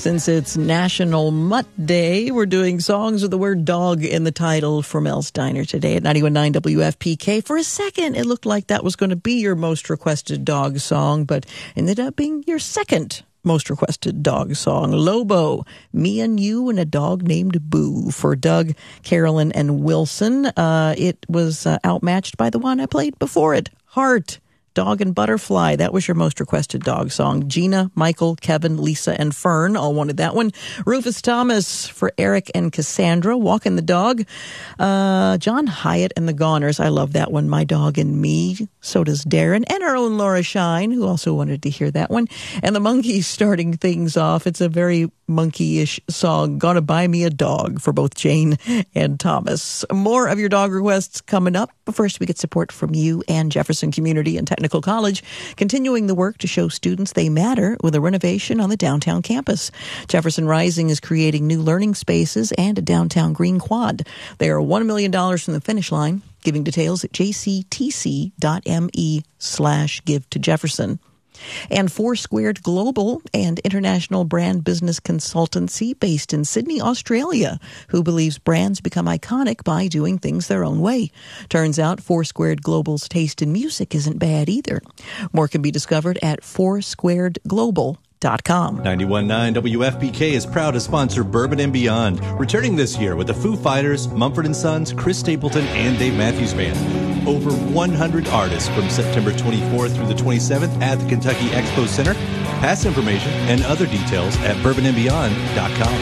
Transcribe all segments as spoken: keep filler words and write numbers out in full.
Since it's National Mutt Day, we're doing songs with the word dog in the title for Mel's Diner today at ninety-one point nine W F P K. For a second, it looked like that was going to be your most requested dog song, but ended up being your second most requested dog song. Lobo, Me and You and a Dog Named Boo for Doug, Carolyn, and Wilson. Uh, it was uh, outmatched by the one I played before it, Heart. Dog and Butterfly, that was your most requested dog song. Gina, Michael, Kevin, Lisa, and Fern all wanted that one. Rufus Thomas for Eric and Cassandra, Walking the Dog. Uh, John Hyatt and the Goners, I love that one. My Dog and Me, so does Darren. And our own Laura Shine, who also wanted to hear that one. And the Monkees starting things off. It's a very monkey-ish song, Gonna Buy Me a Dog, for both Jane and Thomas. More of your dog requests coming up. But first, we get support from you and Jefferson Community and Technical College, continuing the work to show students they matter with a renovation on the downtown campus. Jefferson Rising is creating new learning spaces and a downtown green quad. They are one million dollars from the finish line. Giving details at jctc.me slash give to Jefferson. And Four Squared Global, and international brand business consultancy based in Sydney, Australia, who believes brands become iconic by doing things their own way. Turns out Four Squared Global's taste in music isn't bad either. More can be discovered at four squared global dot com. ninety-one point nine W F P K is proud to sponsor Bourbon and Beyond, returning this year with the Foo Fighters, Mumford and Sons, Chris Stapleton, and Dave Matthews Band. Over one hundred artists from September twenty-fourth through the twenty-seventh at the Kentucky Expo Center. Pass information and other details at bourbon and beyond dot com.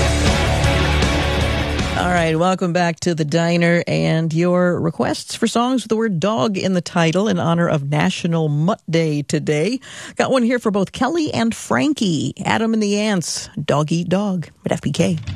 All right, welcome back to the diner and your requests for songs with the word dog in the title in honor of National Mutt Day today. Got one here for both Kelly and Frankie. Adam and the Ants, Dog Eat Dog at F P K.